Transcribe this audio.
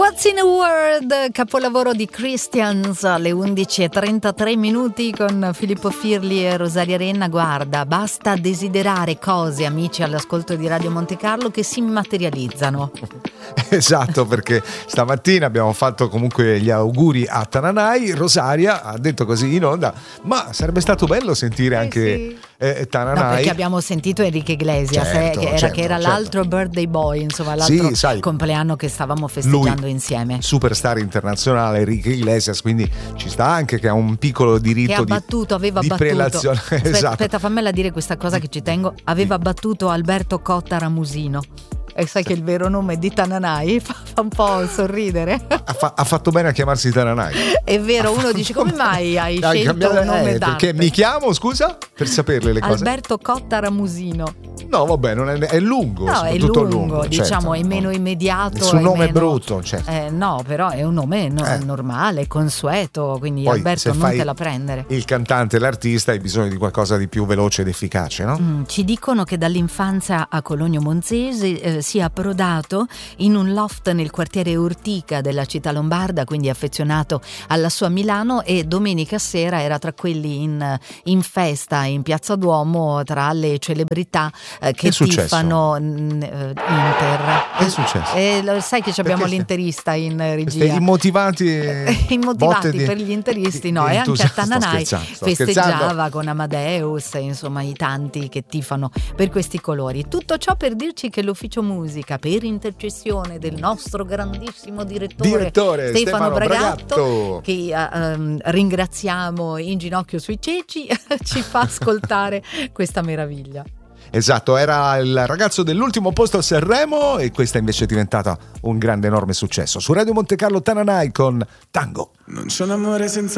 What's in a World, capolavoro di Christians, alle 11:33 con Filippo Firli e Rosaria Renna. Guarda, basta desiderare cose, amici all'ascolto di Radio Monte Carlo, che si materializzano. Esatto, perché stamattina abbiamo fatto comunque gli auguri a Tananai. Rosaria ha detto così in onda: ma sarebbe stato bello sentire anche Tananai. No, perché abbiamo sentito Enrique Iglesias, che era l'altro birthday boy, insomma, l'altro compleanno che stavamo festeggiando insieme. Superstar internazionale Enrique Iglesias, quindi ci sta anche che ha un piccolo diritto aveva prelazione. Aspetta, fammela dire questa cosa che ci tengo. Aveva battuto Alberto Cotta Ramusino. E sai che il vero nome di Tananai fa un po' sorridere. Ha fatto bene a chiamarsi Tananai. È vero, uno dice: come mai hai scelto un nome d'arte? Perché mi chiamo, scusa? Per saperle le cose. Alberto Cotta Ramusino. No, vabbè, non è lungo. No, è lungo, diciamo, certo. È meno immediato. Il suo nome è brutto, certo. No, però è un nome normale, consueto, quindi poi, Alberto non te la prendere. Il cantante, l'artista, hai bisogno di qualcosa di più veloce ed efficace, no? Ci dicono che dall'infanzia a Cologno Monzese sia approdato in un loft nel quartiere Ortica della città lombarda, quindi affezionato alla sua Milano, e domenica sera era tra quelli in festa in Piazza Duomo tra le celebrità che tifano Inter. Che è successo? Sai che abbiamo l'interista in regia. Immotivati per gli interisti, no? E anche a Tananai festeggiava con Amadeus, insomma, i tanti che tifano per questi colori. Tutto ciò per dirci che l'ufficio musica, per intercessione del nostro grandissimo direttore Stefano Bragatto, che ringraziamo in ginocchio sui ceci, ci fa ascoltare questa meraviglia. Esatto, era il ragazzo dell'ultimo posto a Sanremo, e questa invece è diventata un grande, enorme successo. Su Radio Monte Carlo, Tananai con Tango. Non c'è un amore senza